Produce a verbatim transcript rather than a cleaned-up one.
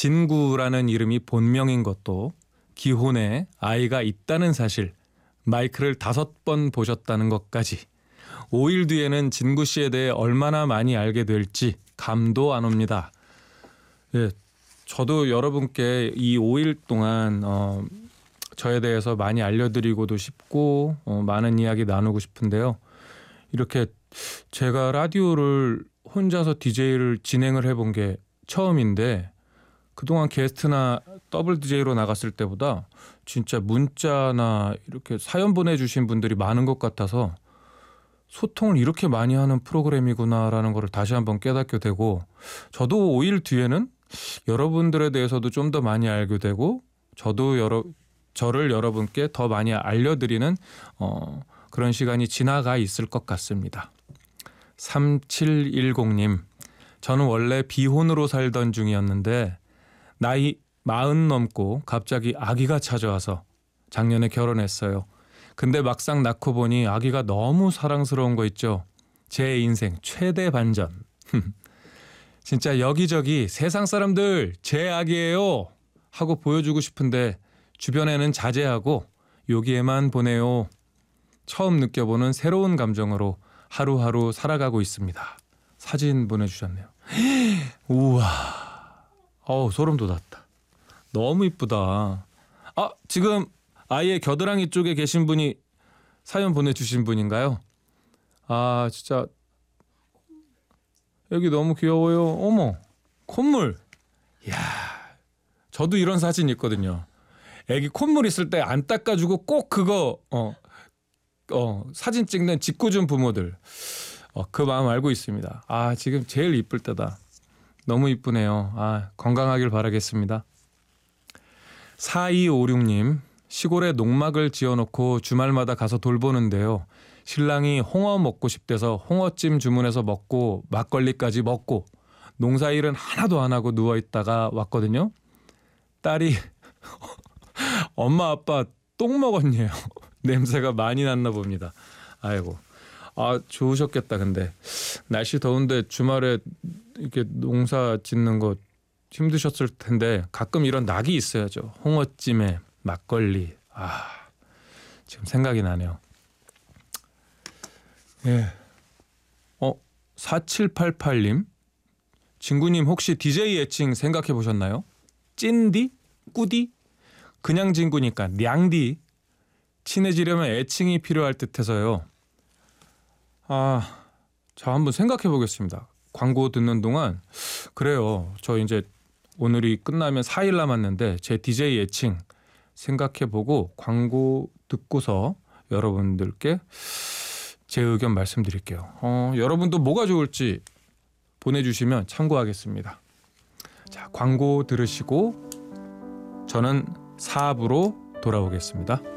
진구라는 이름이 본명인 것도, 기혼에 아이가 있다는 사실, 마이크를 다섯 번 보셨다는 것까지, 오 일 뒤에는 진구 씨에 대해 얼마나 많이 알게 될지 감도 안 옵니다. 예, 저도 여러분께 이 오 일 동안 어, 저에 대해서 많이 알려드리고도 싶고 어, 많은 이야기 나누고 싶은데요. 이렇게 제가 라디오를 혼자서 디제이를 진행을 해본 게 처음인데, 그동안 게스트나 더블 디제이로 나갔을 때보다 진짜 문자나 이렇게 사연 보내주신 분들이 많은 것 같아서 소통을 이렇게 많이 하는 프로그램이구나라는 걸 다시 한번 깨닫게 되고, 저도 오 일 뒤에는 여러분들에 대해서도 좀 더 많이 알게 되고, 저도 여러, 저를 여러분께 더 많이 알려드리는 어, 그런 시간이 지나가 있을 것 같습니다. 삼칠일공님, 저는 원래 비혼으로 살던 중이었는데 나이 마흔 넘고 갑자기 아기가 찾아와서 작년에 결혼했어요. 근데 막상 낳고 보니 아기가 너무 사랑스러운 거 있죠. 제 인생 최대 반전. 진짜 여기저기 세상 사람들 제 아기예요 하고 보여주고 싶은데 주변에는 자제하고 여기에만 보내요. 처음 느껴보는 새로운 감정으로 하루하루 살아가고 있습니다. 사진 보내주셨네요. 우와, 어우, 소름 돋았다. 너무 이쁘다. 아, 지금 아이의 겨드랑이 쪽에 계신 분이 사연 보내주신 분인가요? 아, 진짜 여기 너무 귀여워요. 어머, 콧물. 이야, 저도 이런 사진 있거든요. 애기 콧물 있을 때 안 닦아주고 꼭 그거 어, 어, 사진 찍는 짓궂은 부모들, 어, 그 마음 알고 있습니다. 아, 지금 제일 이쁠 때다. 너무 이쁘네요. 아, 건강하길 바라겠습니다. 사이오육님, 시골에 농막을 지어놓고 주말마다 가서 돌보는데요. 신랑이 홍어 먹고 싶대서 홍어찜 주문해서 먹고 막걸리까지 먹고 농사일은 하나도 안 하고 누워있다가 왔거든요. 딸이 엄마 아빠 똥 먹었네요. 냄새가 많이 났나 봅니다. 아이고, 아, 좋으셨겠다. 근데 날씨 더운데 주말에 이렇게 농사 짓는 거 힘드셨을 텐데 가끔 이런 낙이 있어야죠. 홍어찜에 막걸리. 아, 지금 생각이 나네요. 예. 어, 사칠팔팔님, 진구님 혹시 디제이 애칭 생각해 보셨나요? 찐디? 꾸디? 그냥 진구니까 냥디. 친해지려면 애칭이 필요할 듯해서요. 아, 자, 한번 생각해 보겠습니다. 광고 듣는 동안. 그래요, 저 이제 오늘이 끝나면 사 일 남았는데 제 디제이 애칭 생각해보고 광고 듣고서 여러분들께 제 의견 말씀드릴게요. 어, 여러분도 뭐가 좋을지 보내주시면 참고하겠습니다. 자, 광고 들으시고 저는 사 부로 돌아오겠습니다.